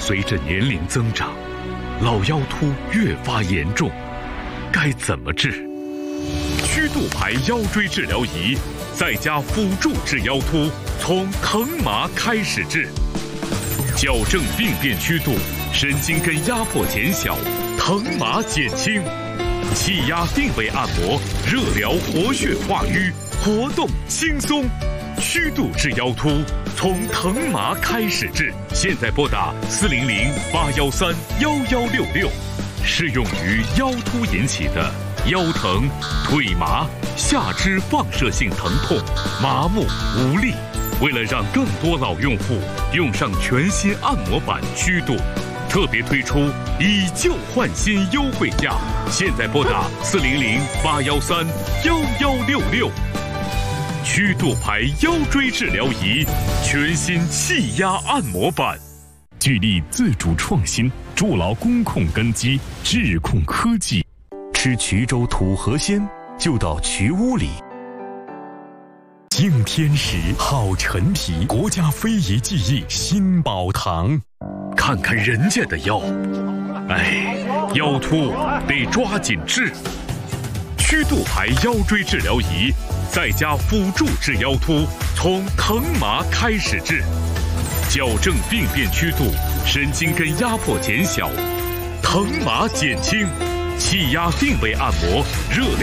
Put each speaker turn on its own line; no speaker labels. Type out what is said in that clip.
随着年龄增长，老腰突越发严重，该怎么治？曲度牌腰椎治疗仪，在家辅助治腰突，从疼麻开始治，矫正病变曲度，神经根压迫减小，疼麻减轻，气压定位按摩，热疗活血化瘀，活动轻松。曲度治腰突，从疼麻开始治。现在拨打400-813-1166，适用于腰突引起的腰疼、腿麻、下肢放射性疼痛、麻木无力。为了让更多老用户用上全新按摩板曲度，特别推出以旧换新优惠价。现在拨打400-813-1166。曲度牌腰椎治疗仪，全新气压按摩板，聚力自主创新，筑牢工控根基，智控科技。吃衢州土河鲜，就到衢屋里。敬天时，好陈皮，国家非遗技艺新宝堂。看看人家的腰，腰突得抓紧治。曲度牌腰椎治疗仪，在家辅助治腰突，从疼麻开始治，矫正病变曲度，神经根压迫减小，疼麻减轻，气压定位按摩，热疗